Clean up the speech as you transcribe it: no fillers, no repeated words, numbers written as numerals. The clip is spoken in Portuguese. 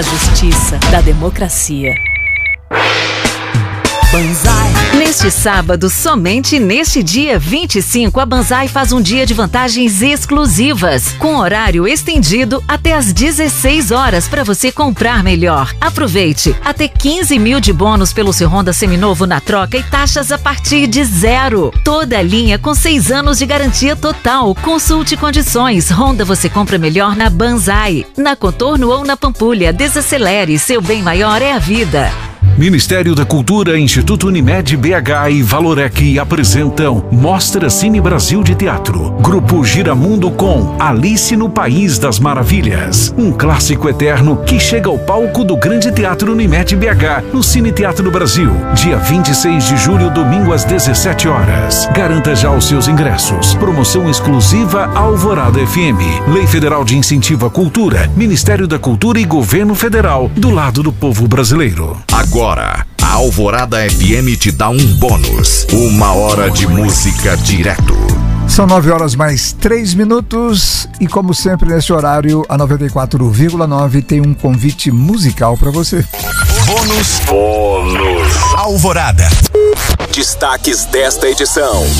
justiça, da democracia. Banzai. Neste sábado, somente neste dia 25, a Banzai faz um dia de vantagens exclusivas, com horário estendido até às 16 horas para você comprar melhor. Aproveite, até 15 mil de bônus pelo seu Honda seminovo na troca e taxas a partir de 0. Toda a linha com 6 anos de garantia total. Consulte condições. Honda você compra melhor na Banzai. Na Contorno ou na Pampulha, desacelere, seu bem maior é a vida. Ministério da Cultura, Instituto Unimed BH e Valorec apresentam Mostra Cine Brasil de Teatro. Grupo Giramundo com Alice no País das Maravilhas. Um clássico eterno que chega ao palco do Grande Teatro Unimed BH, no Cine Teatro Brasil. Dia 26 de julho, domingo às 17 horas. Garanta já os seus ingressos. Promoção exclusiva Alvorada FM. Lei Federal de Incentivo à Cultura. Ministério da Cultura e Governo Federal. Do lado do povo brasileiro. Agora, a Alvorada FM te dá um bônus. 1 hora de música direto. São 9 horas mais 3 minutos e, como sempre, nesse horário, a 94,9 tem um convite musical para você. Bônus Alvorada. Destaques desta edição.